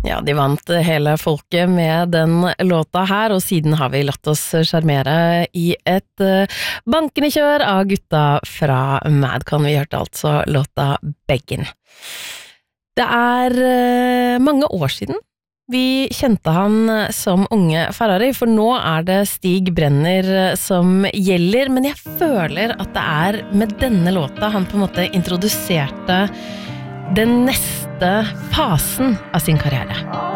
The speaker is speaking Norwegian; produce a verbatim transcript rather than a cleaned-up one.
Ja, de vant hele folket med den låta her, og siden har vi latt oss sjarmere i et bankende kjør av gutta fra Madcon. Vi hørte altså låta Beggin. Det er mange år siden vi kjente han som unge Ferrari, for nå er det Stig Brenner som gjelder, men jeg føler at det er med denne låta han på en måte introduserte den neste fasen av sin karriere.